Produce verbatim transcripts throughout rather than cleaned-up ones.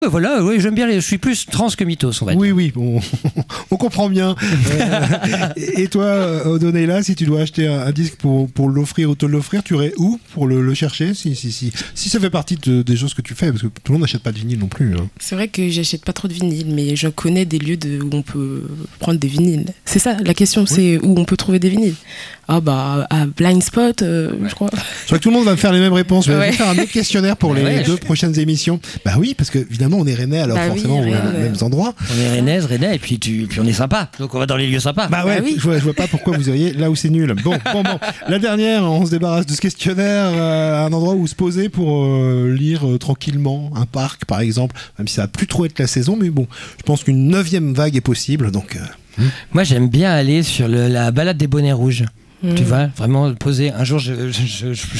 Ouais, voilà, oui, j'aime bien les, je suis plus trans que mythos, on va dire. Oui, oui, on, on comprend bien. Euh, et toi, Odonela, si tu dois acheter un, un disque pour, pour l'offrir ou te l'offrir, tu irais où pour le, le chercher si, si, si, si ça fait partie de, des choses que tu fais, parce que tout le monde n'achète pas de vinyle non plus. Hein. C'est vrai que j'achète pas trop de vinyle, mais je connais des lieux de, où on peut prendre des vinyles. C'est ça, la question, oui. C'est où on peut trouver des vinyles. Ah bah, à Blind Spot, euh, ouais. je crois. Je crois que tout le monde va me faire les mêmes réponses. Je vais ouais. faire un autre questionnaire pour les ouais, deux je... prochaines émissions. Bah oui, parce que évidemment, on est rennais, alors bah forcément, oui, on va aux mêmes endroits. On est rennaise, rennais, et puis, tu, puis on est sympa. Donc on va dans les lieux sympas. Bah ouais, bah oui. je, vois, je vois pas pourquoi vous iriez là où c'est nul. Bon, bon, bon. La dernière, on se débarrasse de ce questionnaire, euh, un endroit où se poser pour euh, lire euh, tranquillement un parc, par exemple, même si ça va plus trop être la saison, mais bon, je pense qu'une neuvième vague est possible, donc. Euh, Moi, j'aime bien aller sur le, la balade des bonnets rouges. Mmh. Tu vois, vraiment poser. Un jour, je, je, je, je,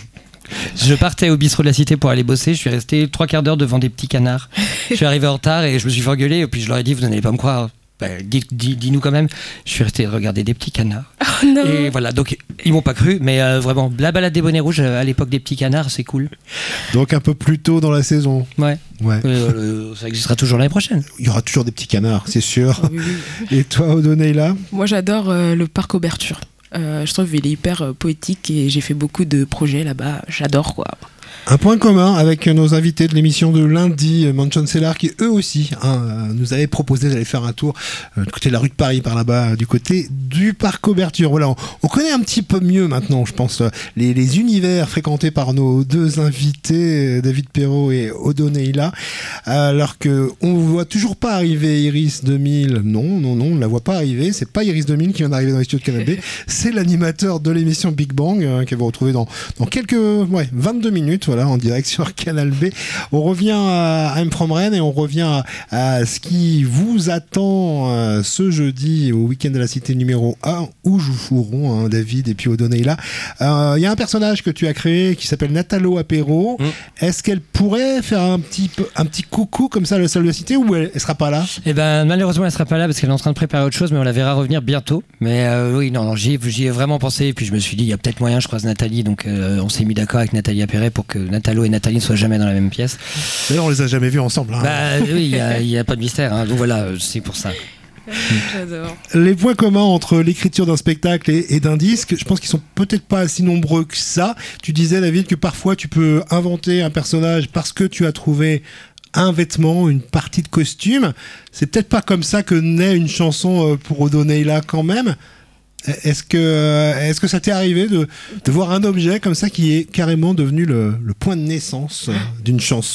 je partais au bistrot de la Cité pour aller bosser. Je suis resté trois quarts d'heure devant des petits canards. Je suis arrivé en retard et je me suis fait engueuler. Et puis je leur ai dit, vous n'allez pas me croire. Ben, dis, dis, dis-nous quand même. Je suis resté regarder des petits canards. Oh non. Et voilà, donc ils m'ont pas cru, mais euh, vraiment, la balade des bonnets rouges à l'époque des petits canards, c'est cool. Donc un peu plus tôt dans la saison. Ouais. Ouais. Euh, ça existera toujours l'année prochaine. Il y aura toujours des petits canards, c'est sûr. Oui, oui. Et toi, Odonela ? Moi, j'adore euh, le parc Auberture. Euh, je trouve qu'il est hyper euh, poétique et j'ai fait beaucoup de projets là-bas. J'adore, quoi. Un point commun avec nos invités de l'émission de lundi, Mansion Cellar, qui eux aussi hein, nous avaient proposé d'aller faire un tour euh, du côté de la rue de Paris, par là-bas, du côté du parc Auberture. Voilà, on, on connaît un petit peu mieux maintenant, je pense, les, les univers fréquentés par nos deux invités, David Perrault et Odonela, alors que on ne voit toujours pas arriver Iris deux mille. Non, non, non, on ne la voit pas arriver. C'est pas Iris deux mille qui vient d'arriver dans les studios de Canal B, c'est l'animateur de l'émission Big Bang, hein, qu'elle va retrouver dans, dans quelques ouais, vingt-deux minutes. Voilà, en direct sur Canal B. On revient à I'm From Rennes et on revient à, à ce qui vous attend euh, ce jeudi au Week-end de la Cité numéro un où joueront hein, David et puis Odonela. Il euh, y a un personnage que tu as créé qui s'appelle Natalo Apéro. Mmh. Est-ce qu'elle pourrait faire un petit, peu, un petit coucou comme ça à la salle de la Cité ou elle ne sera pas là ? Eh ben, malheureusement, elle ne sera pas là parce qu'elle est en train de préparer autre chose, mais on la verra revenir bientôt. Mais euh, oui, non, non j'y, j'y ai vraiment pensé et puis je me suis dit, il y a peut-être moyen, je croise Nathalie, donc euh, on s'est mis d'accord avec Nathalie Apéret pour que Natalo et Nathalie ne soient jamais dans la même pièce. D'ailleurs, on les a jamais vus ensemble. Hein. Bah oui, il n'y a, a pas de mystère. Hein. Donc voilà, c'est pour ça. J'adore. Les points communs entre l'écriture d'un spectacle et, et d'un disque, je pense qu'ils sont peut-être pas si nombreux que ça. Tu disais, David, que parfois tu peux inventer un personnage parce que tu as trouvé un vêtement, une partie de costume. C'est peut-être pas comme ça que naît une chanson pour Odonela quand même. Est-ce que, est-ce que ça t'est arrivé de, de voir un objet comme ça qui est carrément devenu le, le point de naissance d'une chanson ?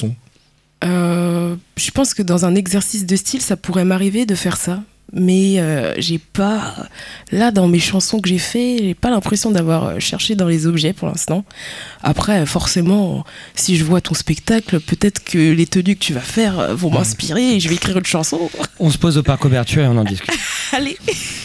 euh, Je pense que dans un exercice de style, ça pourrait m'arriver de faire ça. Mais euh, j'ai pas, là dans mes chansons que j'ai fait, j'ai pas l'impression d'avoir cherché dans les objets pour l'instant. Après, forcément, si je vois ton spectacle, peut-être que les tenues que tu vas faire vont m'inspirer et je vais écrire une chanson. On se pose au parc Auberture et on en discute. Allez.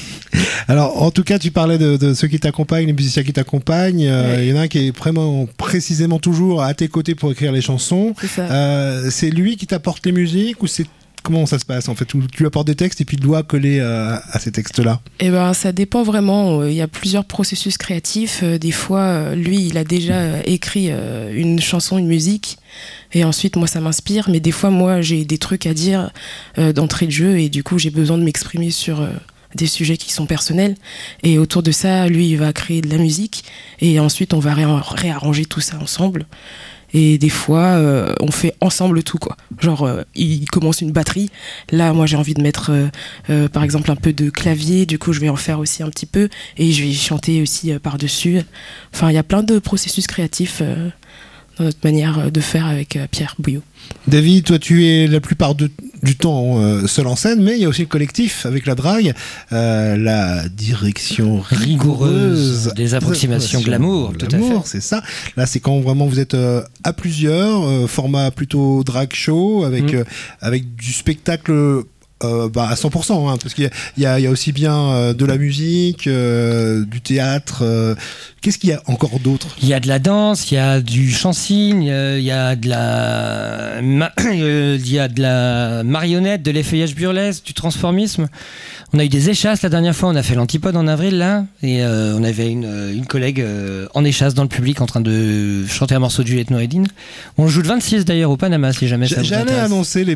Alors, en tout cas, tu parlais de, de ceux qui t'accompagnent, les musiciens qui t'accompagnent. Il euh, ouais. y en a un qui est vraiment précisément toujours à tes côtés pour écrire les chansons. C'est ça. Euh, c'est lui qui t'apporte les musiques ou c'est comment ça se passe en fait ? Tu lui apportes des textes et puis il doit coller euh, à ces textes-là ? Eh ben, ça dépend vraiment. Il y a plusieurs processus créatifs. Des fois, lui, il a déjà écrit une chanson, une musique. Et ensuite, moi, ça m'inspire. Mais des fois, moi, j'ai des trucs à dire euh, d'entrée de jeu. Et du coup, j'ai besoin de m'exprimer sur euh, des sujets qui sont personnels. Et autour de ça, lui, il va créer de la musique. Et ensuite, on va ré- réarranger tout ça ensemble. Et des fois, euh, on fait ensemble tout, quoi. Genre, euh, il commence une batterie. Là, moi, j'ai envie de mettre, euh, euh, par exemple, un peu de clavier. Du coup, je vais en faire aussi un petit peu. Et je vais chanter aussi euh, par-dessus. Enfin, il y a plein de processus créatifs euh, dans notre manière de faire avec euh, Pierre Bouillot. David, toi, tu es la plupart de, du temps euh, seul en scène, mais il y a aussi le collectif avec la drague, euh, la direction rigoureuse, rigoureuse des approximations glamour, de tout à fait. C'est ça. Là, c'est quand vraiment vous êtes euh, à plusieurs, euh, format plutôt drag show, avec, mmh. euh, avec du spectacle. Euh, bah à cent pour cent hein, parce qu'il y a, il y a, il y a aussi bien euh, de la musique, euh, du théâtre. Euh, qu'est-ce qu'il y a encore d'autre ? Il y a de la danse, il y a du chant-cygne, euh, il y a de la, ma... il y a de la marionnette, de l'effeuillage burlesque, du transformisme. On a eu des échasses la dernière fois, on a fait l'Antipode en avril là, et euh, on avait une, une collègue euh, en échasse dans le public en train de chanter un morceau de Juliette Noureddine. On joue le vingt-six d'ailleurs au Panama si jamais ça vous intéresse. J'allais annoncer les